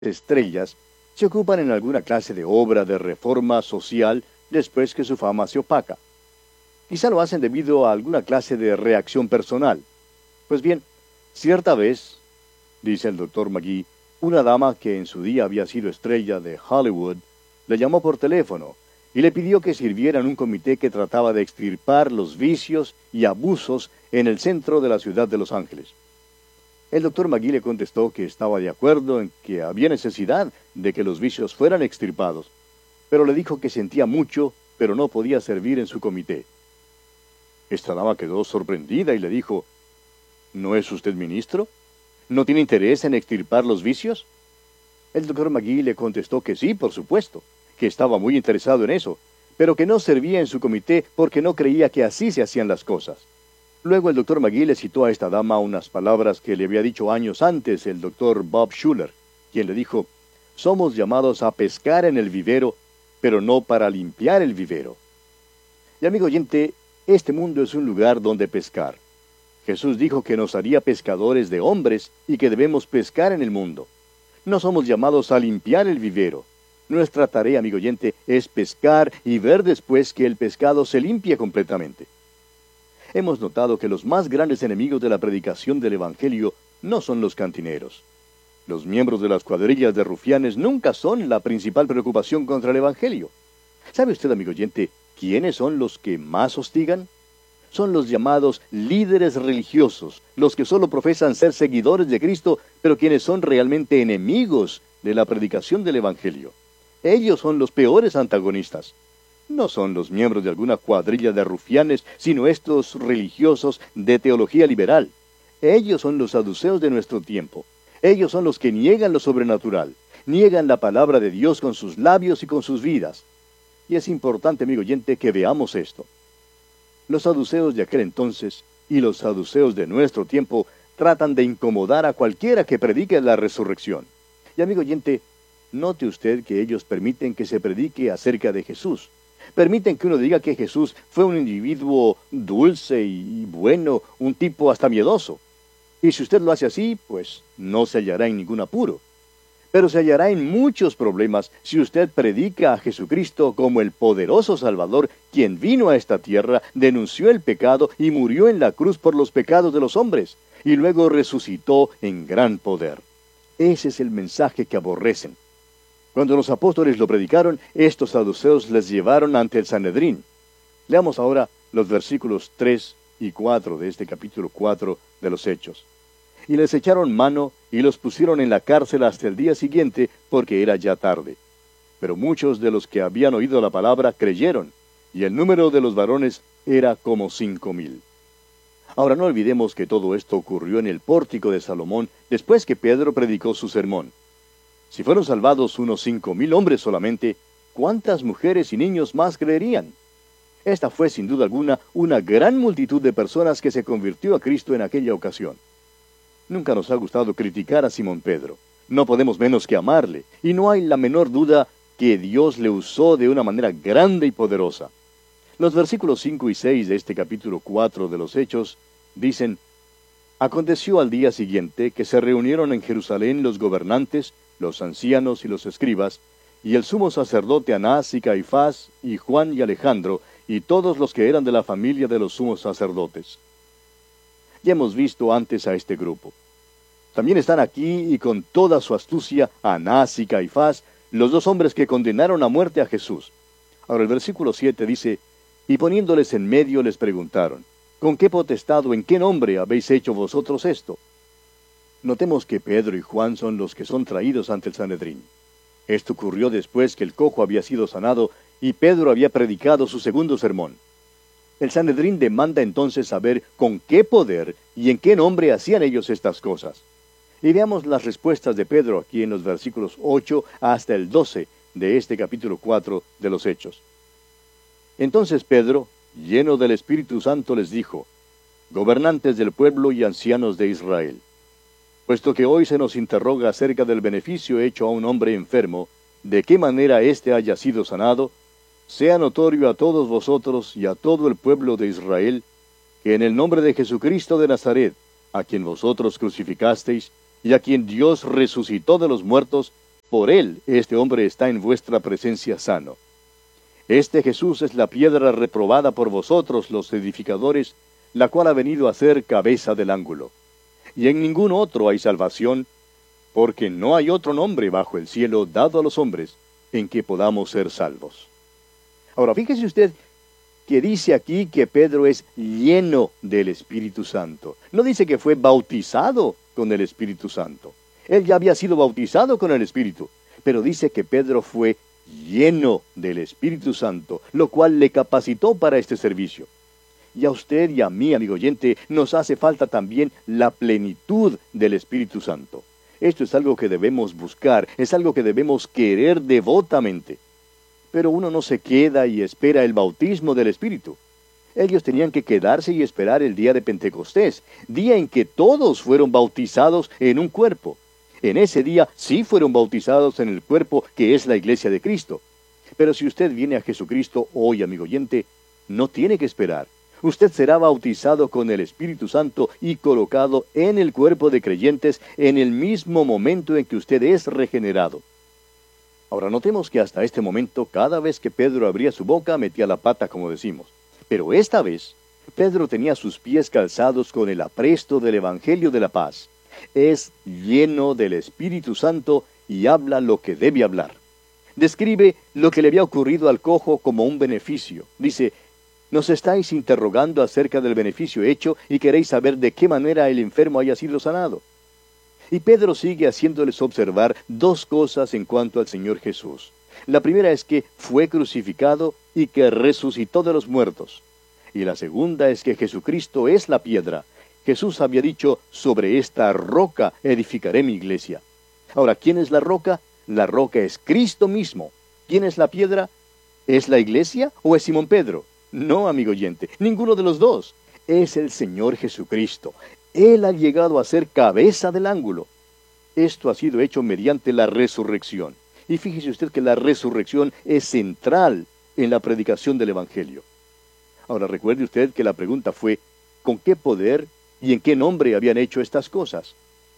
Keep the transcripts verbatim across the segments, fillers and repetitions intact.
estrellas se ocupan en alguna clase de obra de reforma social después que su fama se opaca. Quizá lo hacen debido a alguna clase de reacción personal. Pues bien, cierta vez, dice el doctor McGee, una dama que en su día había sido estrella de Hollywood, le llamó por teléfono y le pidió que sirviera en un comité que trataba de extirpar los vicios y abusos en el centro de la ciudad de Los Ángeles. El doctor McGee le contestó que estaba de acuerdo en que había necesidad de que los vicios fueran extirpados, pero le dijo que sentía mucho, pero no podía servir en su comité. Esta dama quedó sorprendida y le dijo, ¿no es usted ministro? ¿No tiene interés en extirpar los vicios? El doctor McGee le contestó que sí, por supuesto, que estaba muy interesado en eso, pero que no servía en su comité porque no creía que así se hacían las cosas. Luego el doctor McGee le citó a esta dama unas palabras que le había dicho años antes el doctor Bob Schuller, quien le dijo, somos llamados a pescar en el vivero, pero no para limpiar el vivero. Y amigo oyente, este mundo es un lugar donde pescar. Jesús dijo que nos haría pescadores de hombres y que debemos pescar en el mundo. No somos llamados a limpiar el vivero. Nuestra tarea, amigo oyente, es pescar y ver después que el pescado se limpie completamente. Hemos notado que los más grandes enemigos de la predicación del Evangelio no son los cantineros. Los miembros de las cuadrillas de rufianes nunca son la principal preocupación contra el Evangelio. ¿Sabe usted, amigo oyente, quiénes son los que más hostigan? Son los llamados líderes religiosos, los que solo profesan ser seguidores de Cristo, pero quienes son realmente enemigos de la predicación del Evangelio. Ellos son los peores antagonistas. No son los miembros de alguna cuadrilla de rufianes, sino estos religiosos de teología liberal. Ellos son los saduceos de nuestro tiempo. Ellos son los que niegan lo sobrenatural, niegan la palabra de Dios con sus labios y con sus vidas. Y es importante, amigo oyente, que veamos esto. Los saduceos de aquel entonces y los saduceos de nuestro tiempo tratan de incomodar a cualquiera que predique la resurrección. Y amigo oyente, note usted que ellos permiten que se predique acerca de Jesús. Permiten que uno diga que Jesús fue un individuo dulce y bueno, un tipo hasta miedoso. Y si usted lo hace así, pues no se hallará en ningún apuro. Pero se hallará en muchos problemas si usted predica a Jesucristo como el poderoso Salvador, quien vino a esta tierra, denunció el pecado y murió en la cruz por los pecados de los hombres, y luego resucitó en gran poder. Ese es el mensaje que aborrecen. Cuando los apóstoles lo predicaron, estos saduceos les llevaron ante el Sanedrín. Leamos ahora los versículos tres y cuatro de este capítulo cuatro de los Hechos. Y les echaron mano y los pusieron en la cárcel hasta el día siguiente, porque era ya tarde. Pero muchos de los que habían oído la palabra creyeron, y el número de los varones era como cinco mil. Ahora no olvidemos que todo esto ocurrió en el pórtico de Salomón, después que Pedro predicó su sermón. Si fueron salvados unos cinco mil hombres solamente, ¿cuántas mujeres y niños más creerían? Esta fue sin duda alguna una gran multitud de personas que se convirtió a Cristo en aquella ocasión. Nunca nos ha gustado criticar a Simón Pedro. No podemos menos que amarle, y no hay la menor duda que Dios le usó de una manera grande y poderosa. Los versículos cinco y seis de este capítulo cuatro de los Hechos dicen, Aconteció al día siguiente que se reunieron en Jerusalén los gobernantes, los ancianos y los escribas, y el sumo sacerdote Anás y Caifás, y Juan y Alejandro, y todos los que eran de la familia de los sumos sacerdotes. Ya hemos visto antes a este grupo. También están aquí y con toda su astucia Anás y Caifás, los dos hombres que condenaron a muerte a Jesús. Ahora el versículo siete dice, Y poniéndoles en medio les preguntaron, ¿con qué potestad o en qué nombre habéis hecho vosotros esto? Notemos que Pedro y Juan son los que son traídos ante el Sanedrín. Esto ocurrió después que el cojo había sido sanado y Pedro había predicado su segundo sermón. El Sanedrín demanda entonces saber con qué poder y en qué nombre hacían ellos estas cosas. Y veamos las respuestas de Pedro aquí en los versículos ocho hasta el doce de este capítulo cuatro de los Hechos. Entonces Pedro, lleno del Espíritu Santo, les dijo, Gobernantes del pueblo y ancianos de Israel, puesto que hoy se nos interroga acerca del beneficio hecho a un hombre enfermo, de qué manera éste haya sido sanado, sea notorio a todos vosotros y a todo el pueblo de Israel, que en el nombre de Jesucristo de Nazaret, a quien vosotros crucificasteis, y a quien Dios resucitó de los muertos, por él este hombre está en vuestra presencia sano. Este Jesús es la piedra reprobada por vosotros los edificadores, la cual ha venido a ser cabeza del ángulo. Y en ningún otro hay salvación, porque no hay otro nombre bajo el cielo dado a los hombres en que podamos ser salvos. Ahora, fíjese usted que dice aquí que Pedro es lleno del Espíritu Santo. No dice que fue bautizado con el Espíritu Santo. Él ya había sido bautizado con el Espíritu, pero dice que Pedro fue lleno del Espíritu Santo, lo cual le capacitó para este servicio. Y a usted y a mí, amigo oyente, nos hace falta también la plenitud del Espíritu Santo. Esto es algo que debemos buscar, es algo que debemos querer devotamente. Pero uno no se queda y espera el bautismo del Espíritu. Ellos tenían que quedarse y esperar el día de Pentecostés, día en que todos fueron bautizados en un cuerpo. En ese día sí fueron bautizados en el cuerpo que es la iglesia de Cristo. Pero si usted viene a Jesucristo hoy, amigo oyente, no tiene que esperar. Usted será bautizado con el Espíritu Santo y colocado en el cuerpo de creyentes en el mismo momento en que usted es regenerado. Ahora notemos que hasta este momento, cada vez que Pedro abría su boca, metía la pata, como decimos. Pero esta vez, Pedro tenía sus pies calzados con el apresto del Evangelio de la paz. Es lleno del Espíritu Santo y habla lo que debe hablar. Describe lo que le había ocurrido al cojo como un beneficio. Dice, nos estáis interrogando acerca del beneficio hecho y queréis saber de qué manera el enfermo haya sido sanado. Y Pedro sigue haciéndoles observar dos cosas en cuanto al Señor Jesús. La primera es que fue crucificado y que resucitó de los muertos. Y la segunda es que Jesucristo es la piedra. Jesús había dicho, sobre esta roca edificaré mi iglesia. Ahora, ¿quién es la roca? La roca es Cristo mismo. ¿Quién es la piedra? ¿Es la iglesia o es Simón Pedro? No, amigo oyente, ninguno de los dos. Es el Señor Jesucristo. Él ha llegado a ser cabeza del ángulo. Esto ha sido hecho mediante la resurrección. Y fíjese usted que la resurrección es central en la predicación del Evangelio. Ahora recuerde usted que la pregunta fue, ¿con qué poder y en qué nombre habían hecho estas cosas?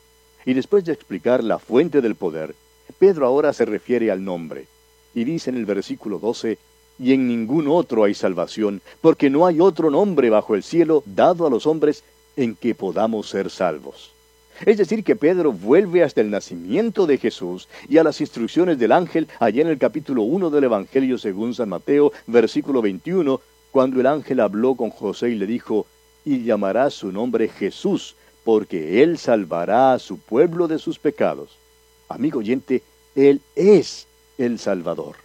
Y después de explicar la fuente del poder, Pedro ahora se refiere al nombre. Y dice en el versículo doce, y en ningún otro hay salvación, porque no hay otro nombre bajo el cielo dado a los hombres en que podamos ser salvos. Es decir, que Pedro vuelve hasta el nacimiento de Jesús y a las instrucciones del ángel allá en el capítulo uno del Evangelio según San Mateo, versículo veintiuno, cuando el ángel habló con José y le dijo, y llamará su nombre Jesús, porque él salvará a su pueblo de sus pecados. Amigo oyente, él es el Salvador.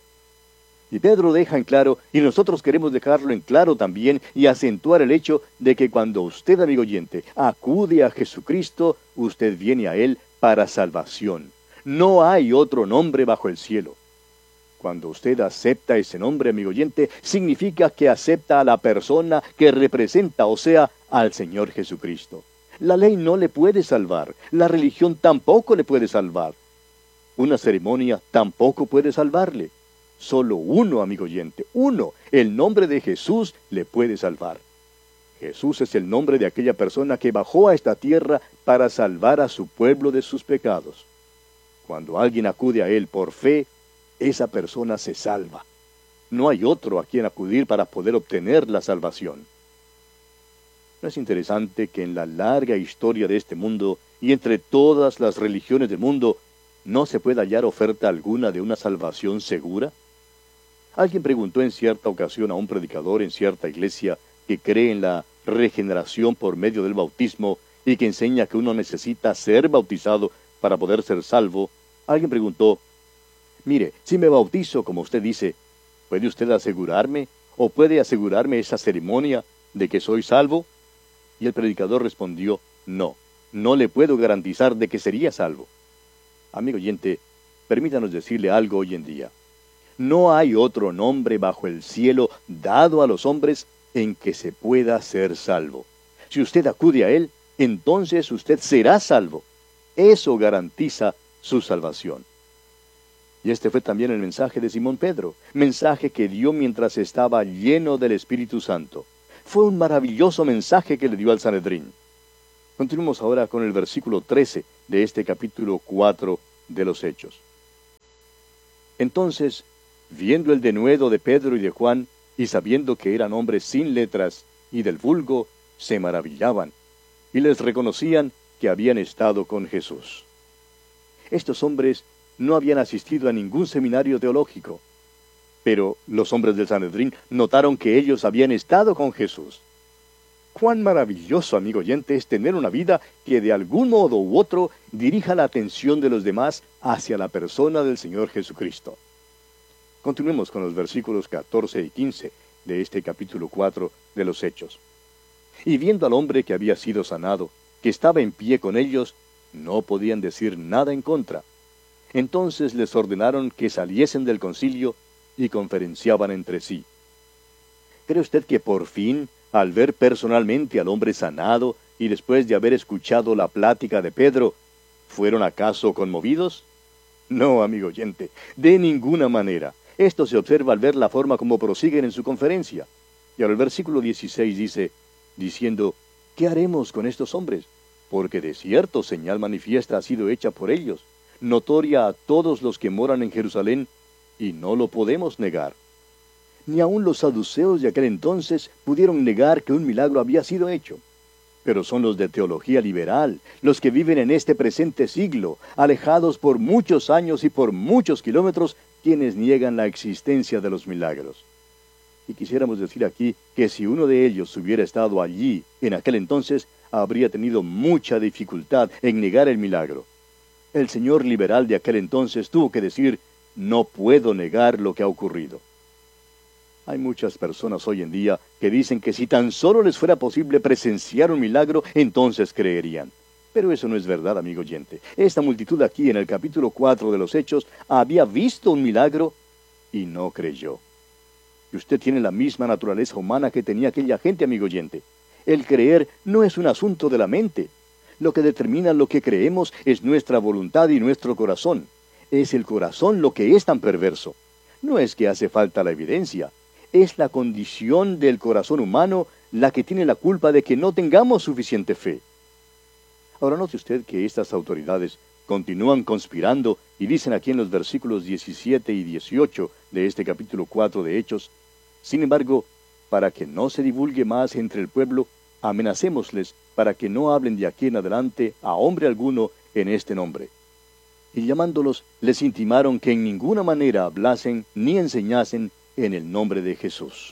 Y Pedro deja en claro, y nosotros queremos dejarlo en claro también, y acentuar el hecho de que cuando usted, amigo oyente, acude a Jesucristo, usted viene a Él para salvación. No hay otro nombre bajo el cielo. Cuando usted acepta ese nombre, amigo oyente, significa que acepta a la persona que representa, o sea, al Señor Jesucristo. La ley no le puede salvar, la religión tampoco le puede salvar. Una ceremonia tampoco puede salvarle. Solo uno, amigo oyente, uno, el nombre de Jesús le puede salvar. Jesús es el nombre de aquella persona que bajó a esta tierra para salvar a su pueblo de sus pecados. Cuando alguien acude a Él por fe, esa persona se salva. No hay otro a quien acudir para poder obtener la salvación. ¿No es interesante que en la larga historia de este mundo y entre todas las religiones del mundo no se pueda hallar oferta alguna de una salvación segura? Alguien preguntó en cierta ocasión a un predicador en cierta iglesia que cree en la regeneración por medio del bautismo y que enseña que uno necesita ser bautizado para poder ser salvo. Alguien preguntó, mire, si me bautizo como usted dice, ¿puede usted asegurarme o puede asegurarme esa ceremonia de que soy salvo? Y el predicador respondió, no, no le puedo garantizar de que sería salvo. Amigo oyente, permítanos decirle algo hoy en día. No hay otro nombre bajo el cielo dado a los hombres en que se pueda ser salvo. Si usted acude a Él, entonces usted será salvo. Eso garantiza su salvación. Y este fue también el mensaje de Simón Pedro, mensaje que dio mientras estaba lleno del Espíritu Santo. Fue un maravilloso mensaje que le dio al Sanedrín. Continuemos ahora con el versículo trece de este capítulo cuatro de los Hechos. Entonces, viendo el denuedo de Pedro y de Juan, y sabiendo que eran hombres sin letras y del vulgo, se maravillaban, y les reconocían que habían estado con Jesús. Estos hombres no habían asistido a ningún seminario teológico, pero los hombres del Sanedrín notaron que ellos habían estado con Jesús. Cuán maravilloso, amigo oyente, es tener una vida que de algún modo u otro dirija la atención de los demás hacia la persona del Señor Jesucristo. Continuemos con los versículos catorce y quince de este capítulo cuatro de los Hechos. Y viendo al hombre que había sido sanado, que estaba en pie con ellos, no podían decir nada en contra. Entonces les ordenaron que saliesen del concilio y conferenciaban entre sí. ¿Cree usted que por fin, al ver personalmente al hombre sanado y después de haber escuchado la plática de Pedro, fueron acaso conmovidos? No, amigo oyente, de ninguna manera. Esto se observa al ver la forma como prosiguen en su conferencia. Y ahora el versículo dieciséis dice, diciendo, ¿qué haremos con estos hombres? Porque de cierto señal manifiesta ha sido hecha por ellos, notoria a todos los que moran en Jerusalén, y no lo podemos negar. Ni aun los saduceos de aquel entonces pudieron negar que un milagro había sido hecho. Pero son los de teología liberal, los que viven en este presente siglo, alejados por muchos años y por muchos kilómetros, quienes niegan la existencia de los milagros. Y quisiéramos decir aquí que si uno de ellos hubiera estado allí en aquel entonces, habría tenido mucha dificultad en negar el milagro. El señor liberal de aquel entonces tuvo que decir, no puedo negar lo que ha ocurrido. Hay muchas personas hoy en día que dicen que si tan solo les fuera posible presenciar un milagro, entonces creerían. Pero eso no es verdad, amigo oyente. Esta multitud aquí en el capítulo cuatro de los Hechos había visto un milagro y no creyó. Y usted tiene la misma naturaleza humana que tenía aquella gente, amigo oyente. El creer no es un asunto de la mente. Lo que determina lo que creemos es nuestra voluntad y nuestro corazón. Es el corazón lo que es tan perverso. No es que hace falta la evidencia. Es la condición del corazón humano la que tiene la culpa de que no tengamos suficiente fe. Ahora note usted que estas autoridades continúan conspirando y dicen aquí en los versículos diecisiete y dieciocho de este capítulo cuatro de Hechos, sin embargo, para que no se divulgue más entre el pueblo, amenacémosles para que no hablen de aquí en adelante a hombre alguno en este nombre. Y llamándolos, les intimaron que en ninguna manera hablasen ni enseñasen en el nombre de Jesús.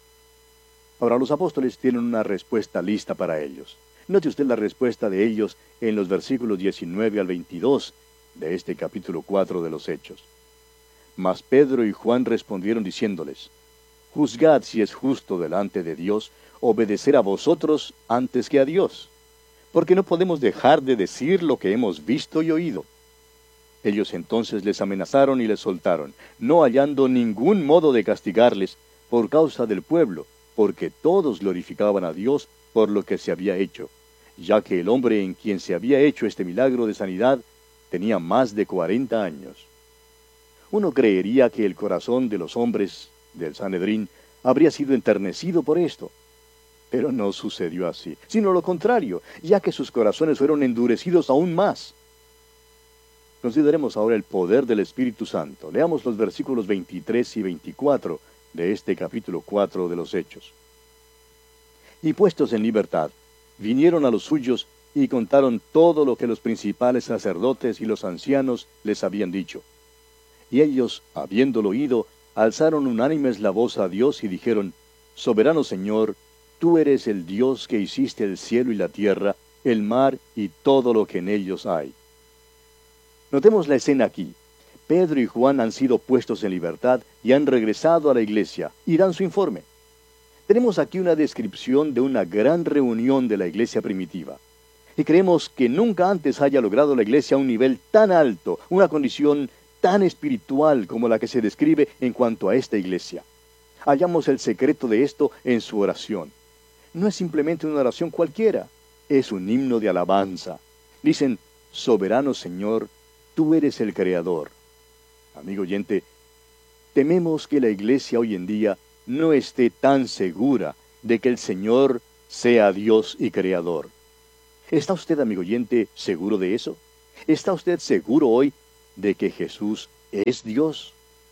Ahora los apóstoles tienen una respuesta lista para ellos. Note usted la respuesta de ellos en los versículos diecinueve al veintidós de este capítulo cuatro de los Hechos. Mas Pedro y Juan respondieron diciéndoles, juzgad si es justo delante de Dios obedecer a vosotros antes que a Dios, porque no podemos dejar de decir lo que hemos visto y oído. Ellos entonces les amenazaron y les soltaron, no hallando ningún modo de castigarles por causa del pueblo, porque todos glorificaban a Dios por lo que se había hecho, ya que el hombre en quien se había hecho este milagro de sanidad tenía más de cuarenta años. Uno creería que el corazón de los hombres del Sanedrín habría sido enternecido por esto, pero no sucedió así, sino lo contrario, ya que sus corazones fueron endurecidos aún más. Consideremos ahora el poder del Espíritu Santo. Leamos los versículos veintitrés y veinticuatro de este capítulo cuatro de los Hechos. Y puestos en libertad, vinieron a los suyos y contaron todo lo que los principales sacerdotes y los ancianos les habían dicho. Y ellos, habiéndolo oído, alzaron unánimes la voz a Dios y dijeron, Soberano Señor, tú eres el Dios que hiciste el cielo y la tierra, el mar y todo lo que en ellos hay. Notemos la escena aquí. Pedro y Juan han sido puestos en libertad y han regresado a la iglesia y dan su informe. Tenemos aquí una descripción de una gran reunión de la iglesia primitiva. Y creemos que nunca antes haya logrado la iglesia un nivel tan alto, una condición tan espiritual como la que se describe en cuanto a esta iglesia. Hallamos el secreto de esto en su oración. No es simplemente una oración cualquiera, es un himno de alabanza. Dicen, Soberano Señor, tú eres el Creador. Amigo oyente, tememos que la iglesia hoy en día no esté tan segura de que el Señor sea Dios y Creador. ¿Está usted, amigo oyente, seguro de eso? ¿Está usted seguro hoy de que Jesús es Dios?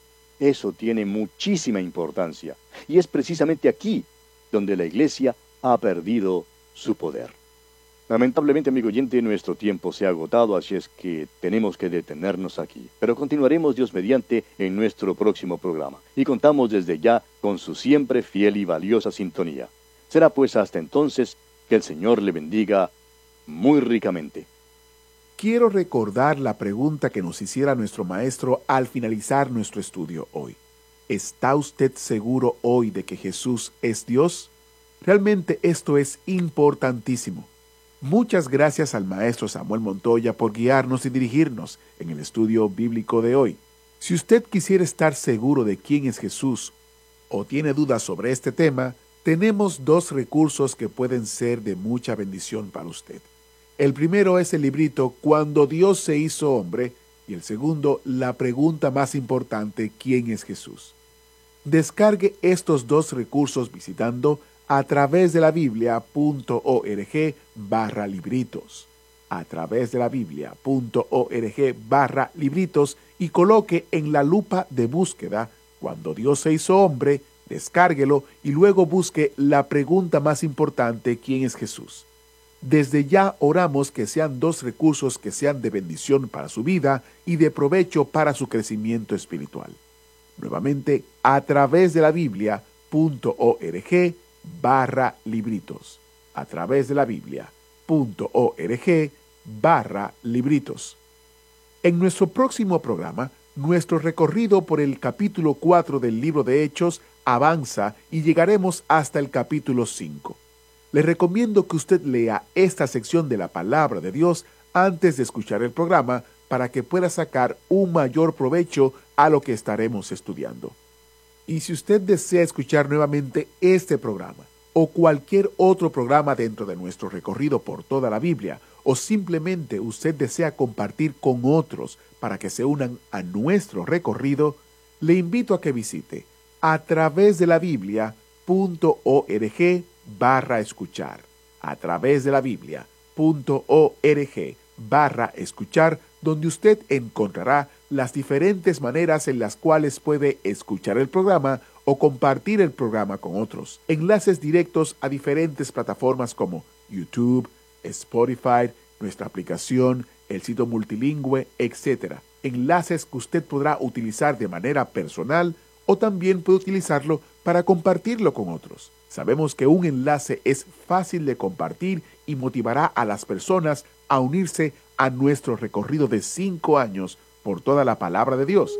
Eso tiene muchísima importancia. Y es precisamente aquí donde la Iglesia ha perdido su poder. Lamentablemente, amigo oyente, nuestro tiempo se ha agotado, así es que tenemos que detenernos aquí. Pero continuaremos, Dios mediante, en nuestro próximo programa. Y contamos desde ya con su siempre fiel y valiosa sintonía. Será pues hasta entonces que el Señor le bendiga muy ricamente. Quiero recordar la pregunta que nos hiciera nuestro maestro al finalizar nuestro estudio hoy. ¿Está usted seguro hoy de que Jesús es Dios? Realmente esto es importantísimo. Muchas gracias al maestro Samuel Montoya por guiarnos y dirigirnos en el estudio bíblico de hoy. Si usted quisiera estar seguro de quién es Jesús o tiene dudas sobre este tema, tenemos dos recursos que pueden ser de mucha bendición para usted. El primero es el librito Cuando Dios se hizo hombre y el segundo, la pregunta más importante, ¿quién es Jesús? Descargue estos dos recursos visitando a través de la biblia.org barra libritos. A través de la biblia.org barra libritos y coloque en la lupa de búsqueda Cuando Dios se hizo hombre, descárguelo y luego busque la pregunta más importante, ¿quién es Jesús? Desde ya oramos que sean dos recursos que sean de bendición para su vida y de provecho para su crecimiento espiritual. Nuevamente, a través de la biblia.org barra libritos. A través de la biblia.org barra libritos. En nuestro próximo programa, nuestro recorrido por el capítulo cuatro del libro de Hechos avanza y llegaremos hasta el capítulo cinco. Le recomiendo que usted lea esta sección de la Palabra de Dios antes de escuchar el programa para que pueda sacar un mayor provecho a lo que estaremos estudiando. Y si usted desea escuchar nuevamente este programa o cualquier otro programa dentro de nuestro recorrido por toda la Biblia, o simplemente usted desea compartir con otros para que se unan a nuestro recorrido, le invito a que visite a través de la biblia.org barra escuchar. A través de la biblia.org barra escuchar, donde usted encontrará las diferentes maneras en las cuales puede escuchar el programa o compartir el programa con otros. Enlaces directos a diferentes plataformas como YouTube, Spotify, nuestra aplicación, el sitio multilingüe, etcétera. Enlaces que usted podrá utilizar de manera personal o también puede utilizarlo para compartirlo con otros. Sabemos que un enlace es fácil de compartir y motivará a las personas a unirse a nuestro recorrido de cinco años por toda la palabra de Dios.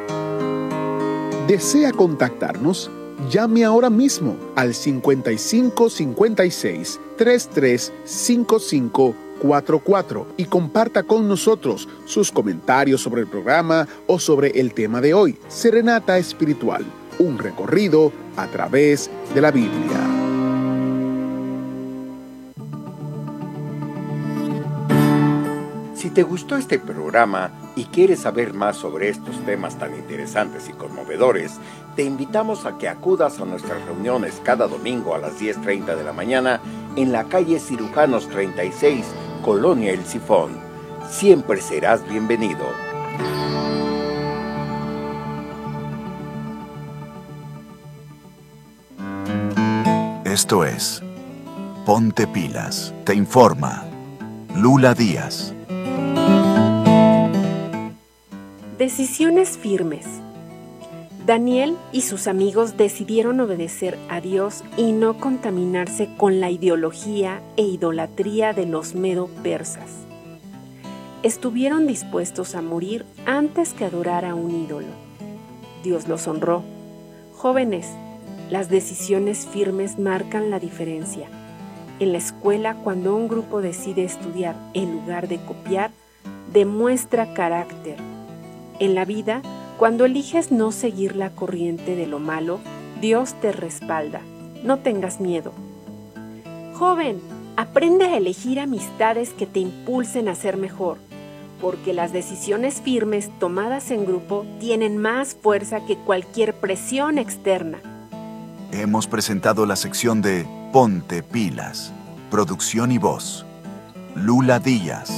¿Desea contactarnos? Llame ahora mismo al cincuenta y cinco cincuenta y seis treinta y tres cincuenta y cinco cuarenta y cuatro y comparta con nosotros sus comentarios sobre el programa o sobre el tema de hoy. Serenata Espiritual, un recorrido a través de la Biblia. Si te gustó este programa y quieres saber más sobre estos temas tan interesantes y conmovedores, te invitamos a que acudas a nuestras reuniones cada domingo a las diez treinta de la mañana en la calle Cirujanos treinta y seis, Colonia El Sifón. Siempre serás bienvenido. Esto es Ponte Pilas. Te informa Lula Díaz. Decisiones firmes. Daniel y sus amigos decidieron obedecer a Dios y no contaminarse con la ideología e idolatría de los medo-persas. Estuvieron dispuestos a morir antes que adorar a un ídolo. Dios los honró. Jóvenes, las decisiones firmes marcan la diferencia. En la escuela, cuando un grupo decide estudiar en lugar de copiar, demuestra carácter. En la vida, cuando eliges no seguir la corriente de lo malo, Dios te respalda. No tengas miedo. Joven, aprende a elegir amistades que te impulsen a ser mejor, porque las decisiones firmes tomadas en grupo tienen más fuerza que cualquier presión externa. Hemos presentado la sección de Ponte Pilas. Producción y voz, Lula Díaz.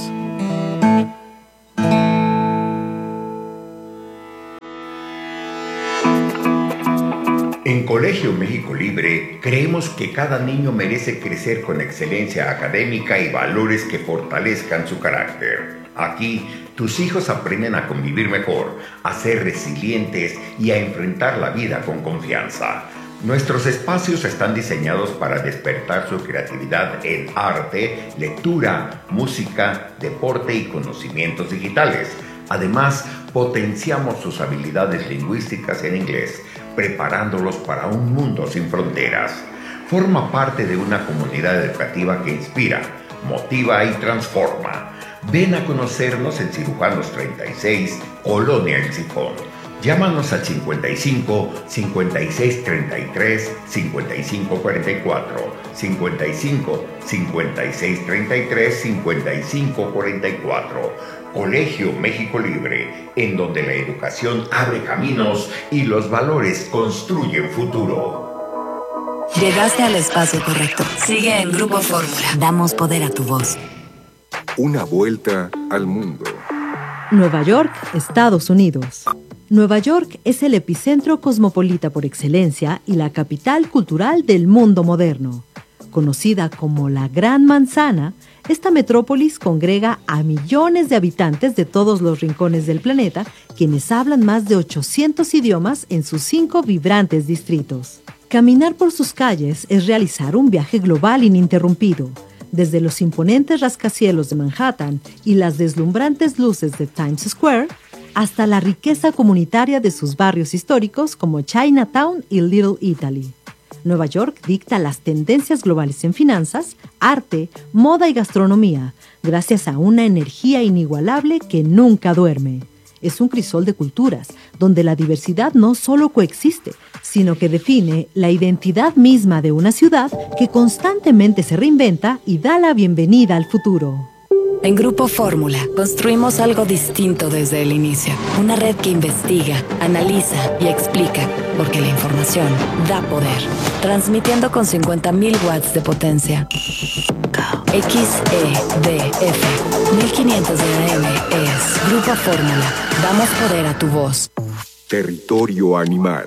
En Colegio México Libre creemos que cada niño merece crecer con excelencia académica y valores que fortalezcan su carácter. Aquí, tus hijos aprenden a convivir mejor, a ser resilientes y a enfrentar la vida con confianza. Nuestros espacios están diseñados para despertar su creatividad en arte, lectura, música, deporte y conocimientos digitales. Además, potenciamos sus habilidades lingüísticas en inglés, preparándolos para un mundo sin fronteras. Forma parte de una comunidad educativa que inspira, motiva y transforma. Ven a conocernos en Cirujanos treinta y seis, Colonia El Sifón. Llámanos al cincuenta y cinco, cincuenta y seis treinta y tres, cincuenta y cinco cuarenta y cuatro, cincuenta y cinco, cincuenta y seis treinta y tres, cincuenta y cinco cuarenta y cuatro. Colegio México Libre, en donde la educación abre caminos y los valores construyen futuro. Llegaste al espacio correcto. Sigue en Grupo Fórmula. Damos poder a tu voz. Una vuelta al mundo. Nueva York, Estados Unidos. Nueva York es el epicentro cosmopolita por excelencia y la capital cultural del mundo moderno. Conocida como la Gran Manzana, esta metrópolis congrega a millones de habitantes de todos los rincones del planeta, quienes hablan más de ochocientos idiomas en sus cinco vibrantes distritos. Caminar por sus calles es realizar un viaje global ininterrumpido. Desde los imponentes rascacielos de Manhattan y las deslumbrantes luces de Times Square, hasta la riqueza comunitaria de sus barrios históricos como Chinatown y Little Italy. Nueva York dicta las tendencias globales en finanzas, arte, moda y gastronomía, gracias a una energía inigualable que nunca duerme. Es un crisol de culturas, donde la diversidad no solo coexiste, sino que define la identidad misma de una ciudad que constantemente se reinventa y da la bienvenida al futuro. En Grupo Fórmula construimos algo distinto desde el inicio. Una red que investiga, analiza y explica, porque la información da poder. Transmitiendo con cincuenta mil watts de potencia. X E D F mil quinientos de A M es Grupo Fórmula. Damos poder a tu voz. Territorio animal.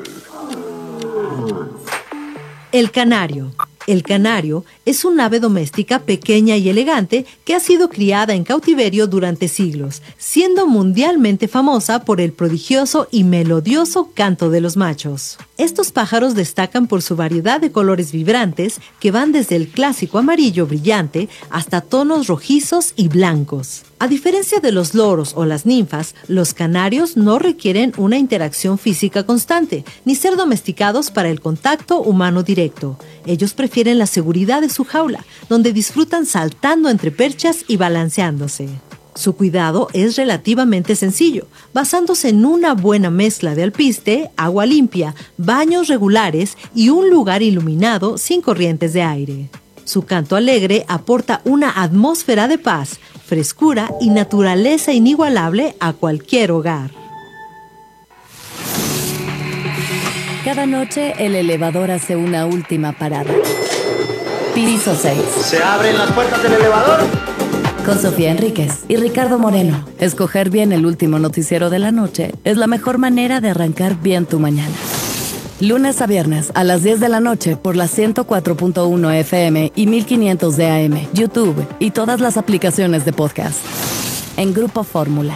El canario. El canario es un ave doméstica pequeña y elegante que ha sido criada en cautiverio durante siglos, siendo mundialmente famosa por el prodigioso y melodioso canto de los machos. Estos pájaros destacan por su variedad de colores vibrantes que van desde el clásico amarillo brillante hasta tonos rojizos y blancos. A diferencia de los loros o las ninfas, los canarios no requieren una interacción física constante, ni ser domesticados para el contacto humano directo. Ellos prefieren la seguridad de su jaula, donde disfrutan saltando entre perchas y balanceándose. Su cuidado es relativamente sencillo, basándose en una buena mezcla de alpiste, agua limpia, baños regulares y un lugar iluminado sin corrientes de aire. Su canto alegre aporta una atmósfera de paz, frescura y naturaleza inigualable a cualquier hogar. Cada noche el elevador hace una última parada. Piso seis. ¿Se abren las puertas del elevador? Con Sofía Enríquez y Ricardo Moreno. Escoger bien el último noticiero de la noche es la mejor manera de arrancar bien tu mañana. Lunes a viernes a las diez de la noche por la ciento cuatro punto uno F M y mil quinientos de A M, YouTube y todas las aplicaciones de podcast. En Grupo Fórmula.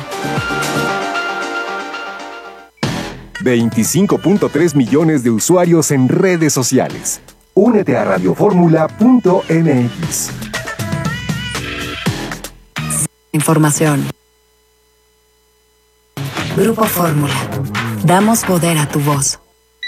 veinticinco punto tres millones de usuarios en redes sociales. Únete a radioformula punto m x. Información. Grupo Fórmula. Damos poder a tu voz.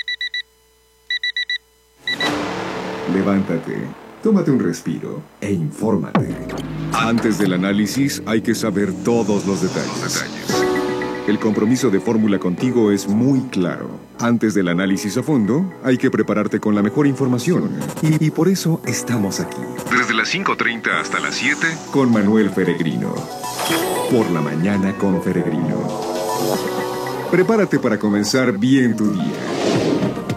Levántate, tómate un respiro e infórmate. Antes del análisis hay que saber todos los detalles. El compromiso de Fórmula contigo es muy claro. Antes del análisis a fondo, hay que prepararte con la mejor información. Y, y por eso estamos aquí. Desde las cinco treinta hasta las siete, con Manuel Peregrino. Por la mañana con Peregrino. Prepárate para comenzar bien tu día.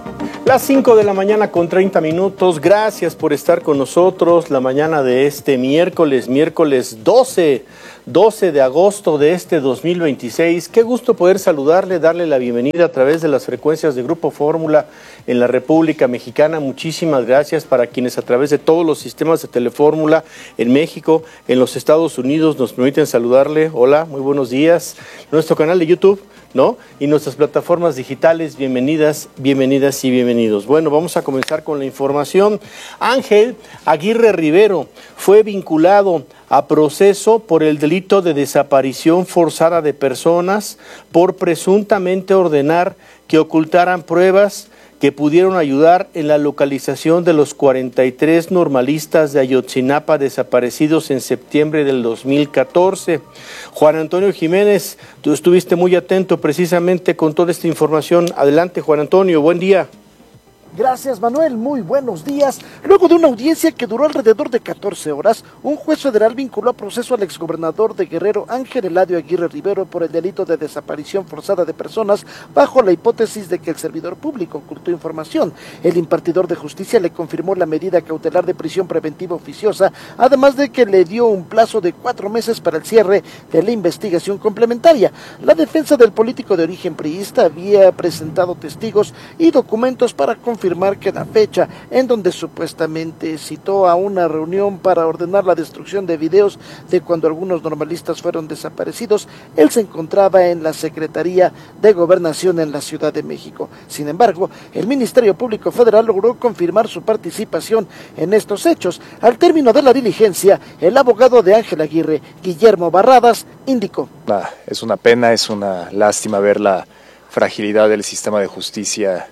Las cinco de la mañana con treinta minutos, gracias por estar con nosotros la mañana de este miércoles, miércoles doce de agosto de este dos mil veintiséis. Qué gusto poder saludarle, darle la bienvenida a través de las frecuencias de Grupo Fórmula en la República Mexicana. Muchísimas gracias para quienes a través de todos los sistemas de Telefórmula en México, en los Estados Unidos, nos permiten saludarle. Hola, muy buenos días. Nuestro canal de YouTube, ¿no? Y nuestras plataformas digitales, bienvenidas, bienvenidas y bienvenidos. Bueno, vamos a comenzar con la información. Ángel Aguirre Rivero fue vinculado a proceso por el delito de desaparición forzada de personas por presuntamente ordenar que ocultaran pruebas que pudieron ayudar en la localización de los cuarenta y tres normalistas de Ayotzinapa desaparecidos en septiembre del dos mil catorce. Juan Antonio Jiménez, tú estuviste muy atento precisamente con toda esta información. Adelante, Juan Antonio, buen día. Gracias, Manuel, muy buenos días. Luego de una audiencia que duró alrededor de catorce horas, un juez federal vinculó a proceso al exgobernador de Guerrero, Ángel Eladio Aguirre Rivero, por el delito de desaparición forzada de personas bajo la hipótesis de que el servidor público ocultó información. El impartidor de justicia le confirmó la medida cautelar de prisión preventiva oficiosa, además de que le dio un plazo de cuatro meses para el cierre de la investigación complementaria. La defensa del político de origen priista había presentado testigos y documentos para confirmar confirmar que la fecha en donde supuestamente citó a una reunión para ordenar la destrucción de videos de cuando algunos normalistas fueron desaparecidos, él se encontraba en la Secretaría de Gobernación en la Ciudad de México. Sin embargo, el Ministerio Público Federal logró confirmar su participación en estos hechos. Al término de la diligencia, el abogado de Ángel Aguirre, Guillermo Barradas, indicó: Ah, es una pena, es una lástima ver la fragilidad del sistema de justicia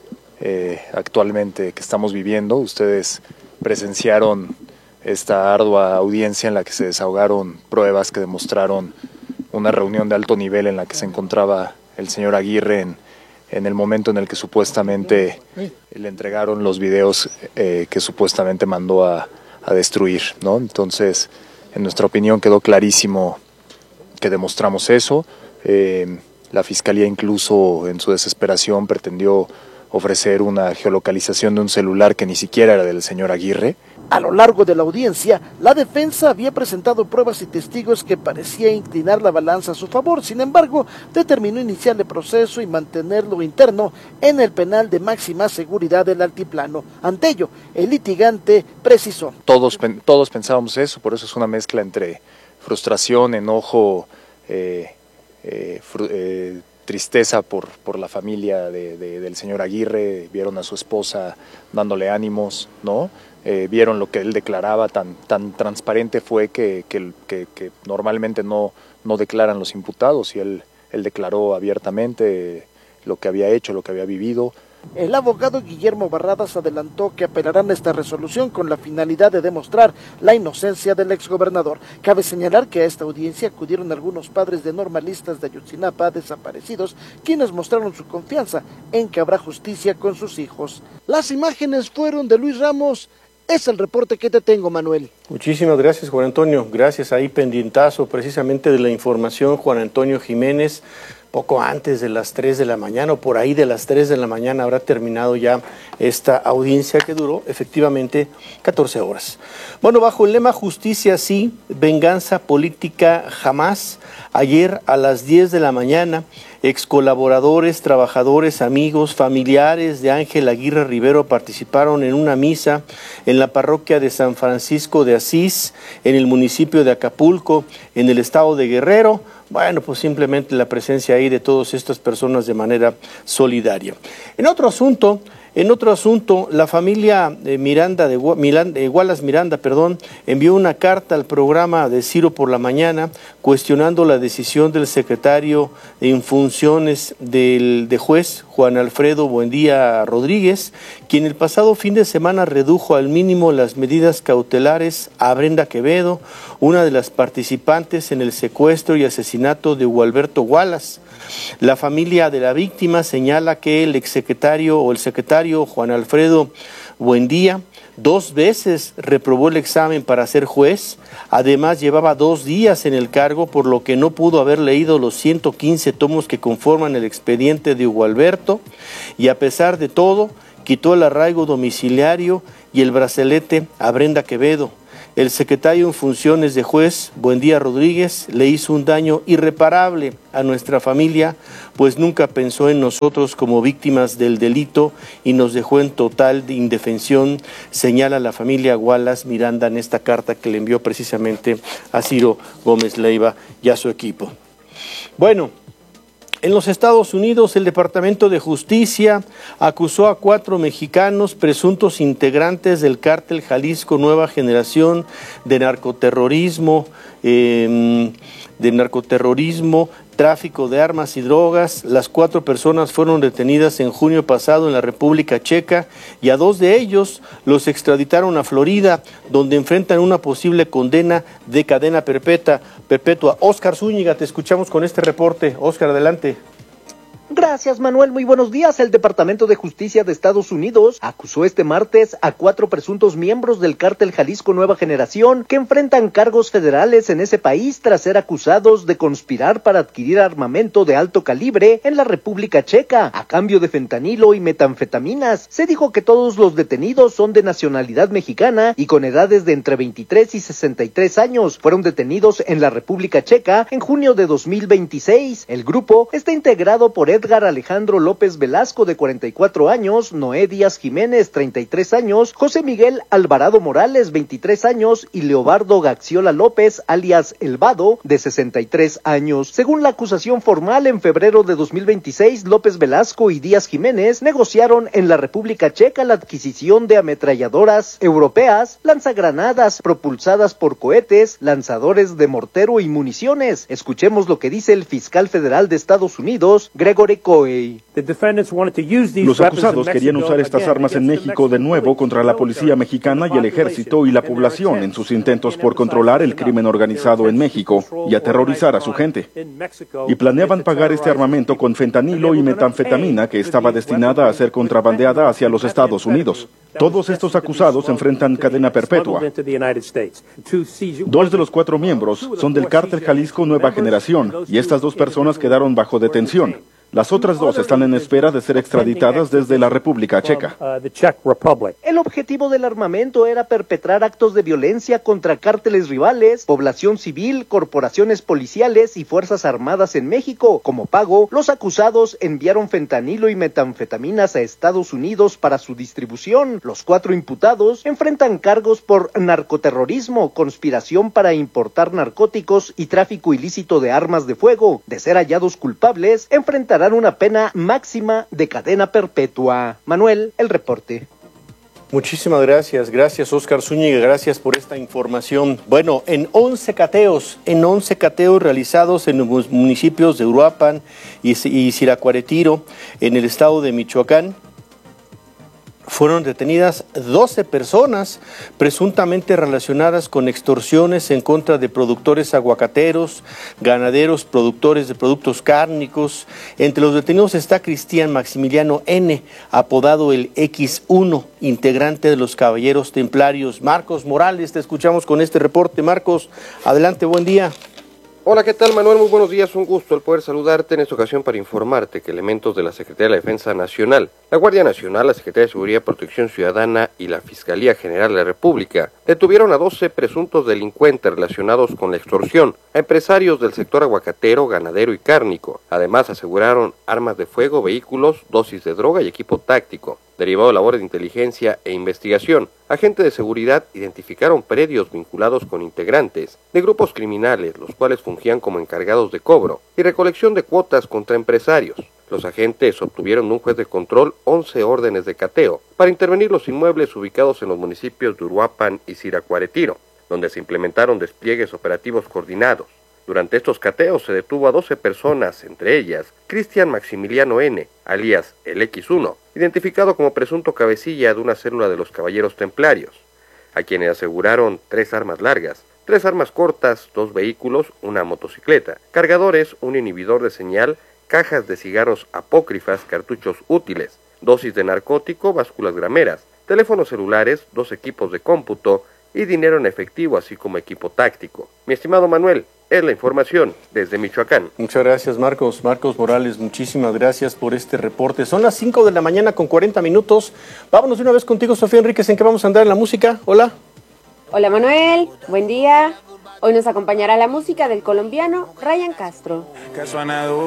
Eh, actualmente que estamos viviendo. Ustedes presenciaron esta ardua audiencia en la que se desahogaron pruebas que demostraron una reunión de alto nivel en la que se encontraba el señor Aguirre en, en el momento en el que supuestamente le entregaron los videos eh, que supuestamente mandó a, a destruir, ¿no? Entonces, en nuestra opinión quedó clarísimo que demostramos eso. Eh, la Fiscalía incluso en su desesperación pretendió ofrecer una geolocalización de un celular que ni siquiera era del señor Aguirre. A lo largo de la audiencia, la defensa había presentado pruebas y testigos que parecía inclinar la balanza a su favor. Sin embargo, determinó iniciar el proceso y mantenerlo interno en el penal de máxima seguridad del Altiplano. Ante ello, el litigante precisó: Todos, todos pensábamos eso, por eso es una mezcla entre frustración, enojo, eh, eh, fru eh, tristeza por, por la familia de, de, del señor Aguirre. Vieron a su esposa dándole ánimos, ¿no? Eh, vieron lo que él declaraba, tan, tan transparente fue que, que, que, que normalmente no, no declaran los imputados, y él, él declaró abiertamente lo que había hecho, lo que había vivido. El abogado Guillermo Barradas adelantó que apelarán a esta resolución con la finalidad de demostrar la inocencia del exgobernador. Cabe señalar que a esta audiencia acudieron algunos padres de normalistas de Ayotzinapa desaparecidos, quienes mostraron su confianza en que habrá justicia con sus hijos. Las imágenes fueron de Luis Ramos. Es el reporte que te tengo, Manuel. Muchísimas gracias, Juan Antonio. Gracias, ahí pendientazo precisamente de la información, Juan Antonio Jiménez. Poco antes de las tres de la mañana, o por ahí de las tres de la mañana, habrá terminado ya esta audiencia que duró efectivamente catorce horas. Bueno, bajo el lema Justicia sí, venganza política jamás, ayer a las diez de la mañana, ex colaboradores, trabajadores, amigos, familiares de Ángel Aguirre Rivero participaron en una misa en la parroquia de San Francisco de Asís, en el municipio de Acapulco, en el estado de Guerrero. Bueno, pues simplemente la presencia ahí de todas estas personas de manera solidaria. En otro asunto, en otro asunto, la familia de Miranda de, Milan, de Wallace Miranda, perdón, envió una carta al programa de Ciro por la Mañana cuestionando la decisión del secretario en funciones del de juez Juan Alfredo Buendía Rodríguez, quien el pasado fin de semana redujo al mínimo las medidas cautelares a Brenda Quevedo, una de las participantes en el secuestro y asesinato de Gualberto Wallace. La familia de la víctima señala que el exsecretario o el secretario Juan Alfredo Buendía dos veces reprobó el examen para ser juez. Además, llevaba dos días en el cargo, por lo que no pudo haber leído los ciento quince tomos que conforman el expediente de Hugo Alberto, y a pesar de todo, quitó el arraigo domiciliario y el brazalete a Brenda Quevedo. El secretario en funciones de juez, Buendía Rodríguez, le hizo un daño irreparable a nuestra familia, pues nunca pensó en nosotros como víctimas del delito y nos dejó en total indefensión, señala la familia Wallace Miranda en esta carta que le envió precisamente a Ciro Gómez Leiva y a su equipo. Bueno, en los Estados Unidos, el Departamento de Justicia acusó a cuatro mexicanos presuntos integrantes del cártel Jalisco Nueva Generación de narcoterrorismo, eh, de narcoterrorismo, tráfico de armas y drogas. Las cuatro personas fueron detenidas en junio pasado en la República Checa y a dos de ellos los extraditaron a Florida, donde enfrentan una posible condena de cadena perpetua. perpetua. Óscar Zúñiga, te escuchamos con este reporte. Óscar, adelante. Gracias, Manuel. Muy buenos días. El Departamento de Justicia de Estados Unidos acusó este martes a cuatro presuntos miembros del cártel Jalisco Nueva Generación que enfrentan cargos federales en ese país tras ser acusados de conspirar para adquirir armamento de alto calibre en la República Checa a cambio de fentanilo y metanfetaminas. Se dijo que todos los detenidos son de nacionalidad mexicana y con edades de entre veintitrés y sesenta y tres años. Fueron detenidos en la República Checa en junio de dos mil veintiséis. El grupo está integrado por Edgar Alejandro López Velasco, de cuarenta y cuatro años, Noé Díaz Jiménez, treinta y tres años, José Miguel Alvarado Morales, veintitrés años, y Leobardo Gaxiola López, alias El Vado, de sesenta y tres años. Según la acusación formal, en febrero de dos mil veintiséis, López Velasco y Díaz Jiménez negociaron en la República Checa la adquisición de ametralladoras europeas, lanzagranadas propulsadas por cohetes, lanzadores de mortero y municiones. Escuchemos lo que dice el fiscal federal de Estados Unidos, Gregory Coey. Los acusados querían usar estas armas en México de nuevo contra la policía mexicana y el ejército y la población en sus intentos por controlar el crimen organizado en México y aterrorizar a su gente. Y planeaban pagar este armamento con fentanilo y metanfetamina que estaba destinada a ser contrabandeada hacia los Estados Unidos. Todos estos acusados enfrentan cadena perpetua. Dos de los cuatro miembros son del cártel Jalisco Nueva Generación y estas dos personas quedaron bajo detención. Las otras dos están en espera de ser extraditadas desde la República Checa. El objetivo del armamento era perpetrar actos de violencia contra cárteles rivales, población civil, corporaciones policiales y fuerzas armadas en México. Como pago, los acusados enviaron fentanilo y metanfetaminas a Estados Unidos para su distribución. Los cuatro imputados enfrentan cargos por narcoterrorismo, conspiración para importar narcóticos y tráfico ilícito de armas de fuego. De ser hallados culpables, enfrentarán una pena máxima de cadena perpetua. Manuel, el reporte. Muchísimas gracias, gracias Óscar Zúñiga, gracias por esta información. Bueno, en once cateos, en once cateos realizados en los municipios de Uruapan y, y Siracuaretiro, en el estado de Michoacán, fueron detenidas doce personas presuntamente relacionadas con extorsiones en contra de productores aguacateros, ganaderos, productores de productos cárnicos. Entre los detenidos está Cristian Maximiliano N., apodado el equis uno, integrante de los Caballeros Templarios. Marcos Morales, te escuchamos con este reporte. Marcos, adelante, buen día. Hola, ¿qué tal, Manuel? Muy buenos días, un gusto el poder saludarte en esta ocasión para informarte que elementos de la Secretaría de la Defensa Nacional, la Guardia Nacional, la Secretaría de Seguridad y Protección Ciudadana y la Fiscalía General de la República detuvieron a doce presuntos delincuentes relacionados con la extorsión a empresarios del sector aguacatero, ganadero y cárnico. Además, aseguraron armas de fuego, vehículos, dosis de droga y equipo táctico. Derivado de labores de inteligencia e investigación, agentes de seguridad identificaron predios vinculados con integrantes de grupos criminales, los cuales fungían como encargados de cobro y recolección de cuotas contra empresarios. Los agentes obtuvieron de un juez de control once órdenes de cateo para intervenir los inmuebles ubicados en los municipios de Uruapan y Siracuaretiro, donde se implementaron despliegues operativos coordinados. Durante estos cateos se detuvo a doce personas, entre ellas Cristian Maximiliano N., alias el equis uno, identificado como presunto cabecilla de una célula de los Caballeros Templarios, a quienes aseguraron tres armas largas, tres armas cortas, dos vehículos, una motocicleta, cargadores, un inhibidor de señal, cajas de cigarros apócrifas, cartuchos útiles, dosis de narcótico, básculas grameras, teléfonos celulares, dos equipos de cómputo, y dinero en efectivo, así como equipo táctico. Mi estimado Manuel, es la información desde Michoacán. Muchas gracias, Marcos. Marcos Morales, muchísimas gracias por este reporte. Son las cinco de la mañana con cuarenta minutos. Vámonos de una vez contigo, Sofía Enríquez. ¿En qué vamos a andar en la música? Hola. Hola, Manuel. Buen día. Hoy nos acompañará la música del colombiano Ryan Castro.